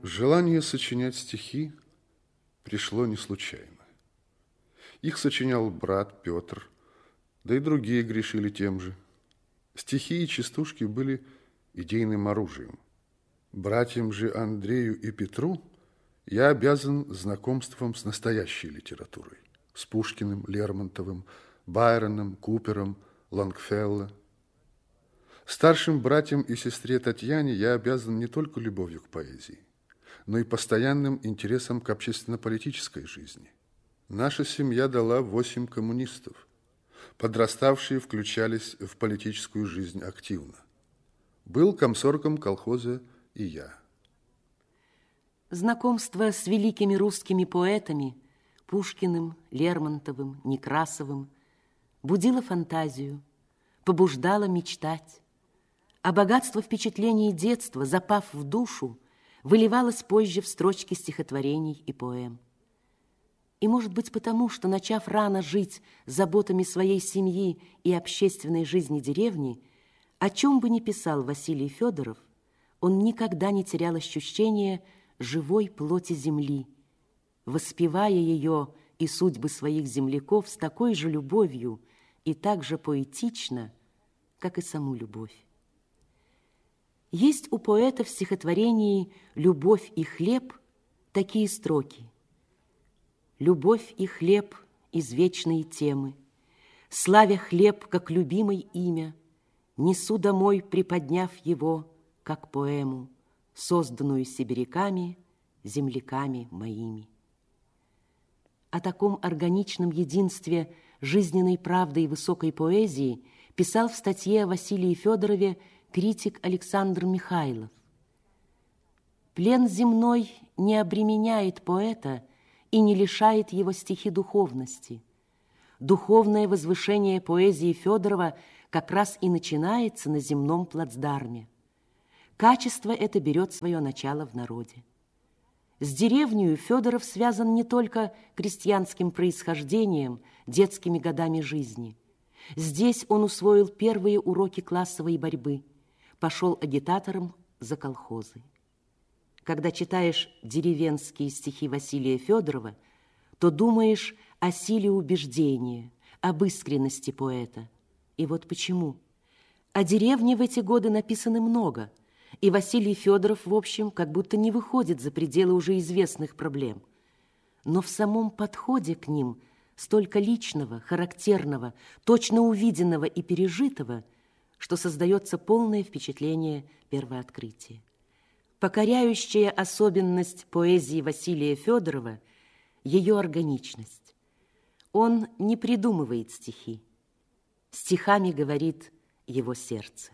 Желание сочинять стихи пришло не случайно. Их сочинял брат Петр, да и другие грешили тем же. Стихи и частушки были идейным оружием. Братьям же Андрею и Петру я обязан знакомством с настоящей литературой, с Пушкиным, Лермонтовым, Байроном, Купером, Лонгфелло. Старшим братьям и сестре Татьяне я обязан не только любовью к поэзии, но и постоянным интересом к общественно-политической жизни. Наша семья дала 8 коммунистов. Подраставшие включались в политическую жизнь активно. Был комсоргом колхоза и я. Знакомство с великими русскими поэтами Пушкиным, Лермонтовым, Некрасовым будило фантазию, побуждало мечтать. А богатство впечатлений детства, запав в душу, выливалось позже в строчки стихотворений и поэм. И, может быть, потому, что, начав рано жить заботами своей семьи и общественной жизни деревни, о чем бы ни писал Василий Федоров, он никогда не терял ощущения живой плоти земли, воспевая ее и судьбы своих земляков с такой же любовью и так же поэтично, как и саму любовь. Есть у поэта в стихотворении «Любовь и хлеб» такие строки: «Любовь и хлеб из вечной темы, славя хлеб как любимое имя, несу домой, приподняв его, как поэму, созданную сибиряками, земляками моими». О таком органичном единстве жизненной правды и высокой поэзии писал в статье о Василии Федорове критик Александр Михайлов. Плен земной не обременяет поэта и не лишает его стихи духовности. Духовное возвышение поэзии Федорова как раз и начинается на земном плацдарме. Качество это берет свое начало в народе. С деревней Федоров связан не только крестьянским происхождением, детскими годами жизни. Здесь он усвоил первые уроки классовой борьбы, пошел агитатором за колхозы. Когда читаешь деревенские стихи Василия Федорова, то думаешь о силе убеждения, об искренности поэта. И вот почему. О деревне в эти годы написано много, и Василий Федоров, в общем, как будто не выходит за пределы уже известных проблем. Но в самом подходе к ним столько личного, характерного, точно увиденного и пережитого, что создается полное впечатление первооткрытия. Покоряющая особенность поэзии Василия Федорова – ее органичность. Он не придумывает стихи. Стихами говорит его сердце.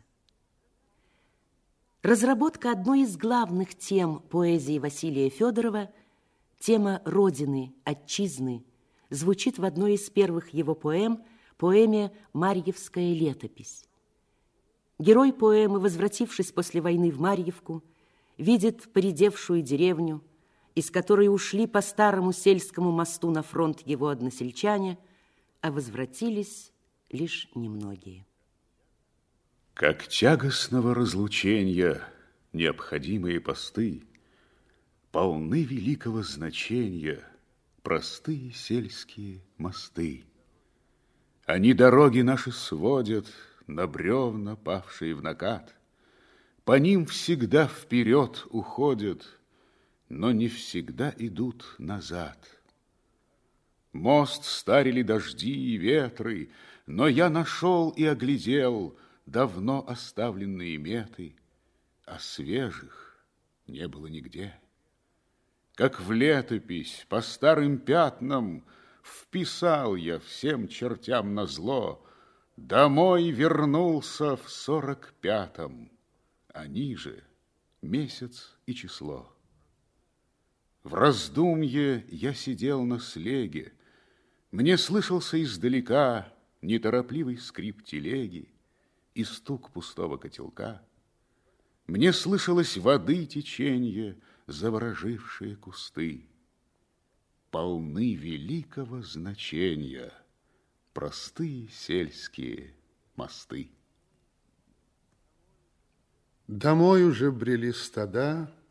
Разработка одной из главных тем поэзии Василия Федорова, тема Родины, Отчизны, звучит в одной из первых его поэм, поэме «Марьевская летопись». Герой поэмы, возвратившись после войны в Марьевку, видит поредевшую деревню, из которой ушли по старому сельскому мосту на фронт его односельчане, а возвратились лишь немногие. Как тягостного разлучения необходимые посты, полны великого значения простые сельские мосты. Они дороги наши сводят на бревна, павшие в накат. По ним всегда вперед уходят, но не всегда идут назад. Мост старили дожди и ветры, но я нашел и оглядел давно оставленные меты, а свежих не было нигде. Как в летопись по старым пятнам вписал я всем чертям назло: домой вернулся в 45-м, а ниже месяц и число. В раздумье я сидел на слеге, мне слышался издалека неторопливый скрип телеги и стук пустого котелка. Мне слышалось воды теченье, заворожившие кусты. Полны великого значения простые сельские мосты. Домой уже брели стада,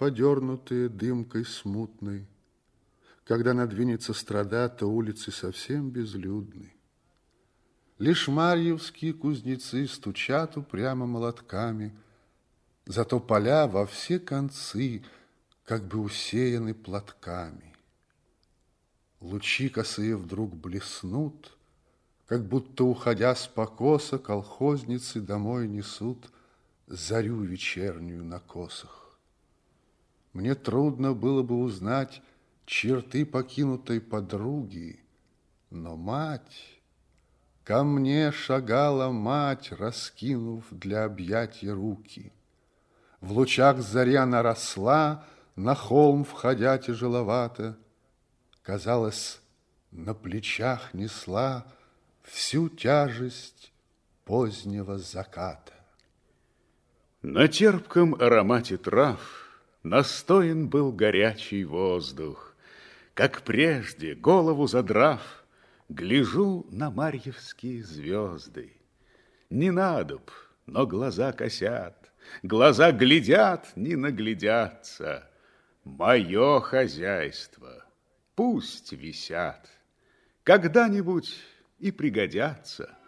подернутые дымкой смутной. Когда надвинется страда, то улицы совсем безлюдны. Лишь марьевские кузнецы стучат упрямо молотками, зато поля во все концы как бы усеяны платками. Лучи косые вдруг блеснут, как будто, уходя с покоса, колхозницы домой несут зарю вечернюю на косах. Мне трудно было бы узнать черты покинутой подруги, но мать... Ко мне шагала мать, раскинув для объятия руки. В лучах зари она росла, на холм входя тяжеловато. Казалось, на плечах несла всю тяжесть позднего заката. На терпком аромате трав настоян был горячий воздух. Как прежде, голову задрав, гляжу на марьевские звезды. Не надобь, но глаза косят, глаза глядят, не наглядятся. Мое хозяйство, пусть висят, когда-нибудь и пригодятся.